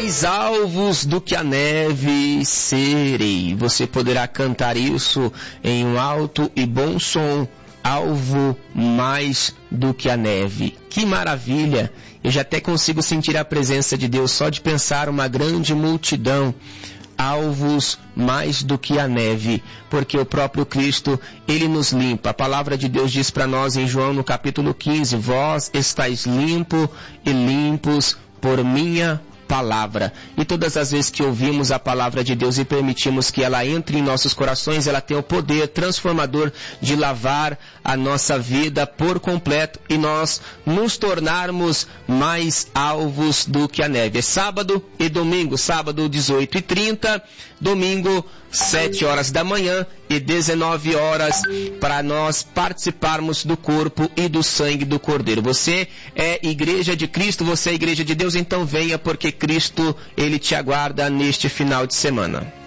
mais alvos do que a neve serei. Você poderá cantar isso em um alto e bom som. Alvo mais do que a neve. Que maravilha! Eu já até consigo sentir a presença de Deus só de pensar uma grande multidão. Alvos mais do que a neve, porque o próprio Cristo, Ele nos limpa. A palavra de Deus diz para nós em João no capítulo 15, vós estáis limpo e limpos por minha palavra. E todas as vezes que ouvimos a palavra de Deus e permitimos que ela entre em nossos corações, ela tem o poder transformador de lavar a nossa vida por completo e nós nos tornarmos mais alvos do que a neve. É sábado e domingo, sábado 18h30, domingo 7 horas da manhã e 19 horas para nós participarmos do corpo e do sangue do Cordeiro. Você é igreja de Cristo, você é igreja de Deus, então venha porque Cristo, Ele te aguarda neste final de semana.